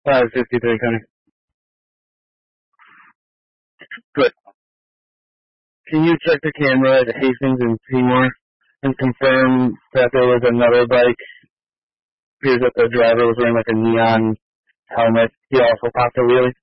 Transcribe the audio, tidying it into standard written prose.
553, Connie. Good. Can you check the camera at Hastings and Seymour and confirm that there was another bike? Appears that the driver was wearing like a neon helmet. He also popped a wheelie.